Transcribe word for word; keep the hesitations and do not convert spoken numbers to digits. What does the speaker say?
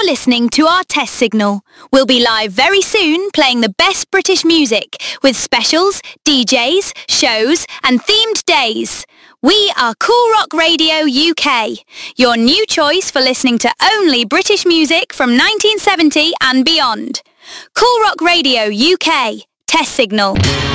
You're listening to our test signal. We'll be live very soon playing the best British music with specials, D Js, shows and themed days. We are Cool Rock Radio U K, your new choice for listening to only British music from nineteen seventy and beyond. Cool Rock Radio U K, test signal.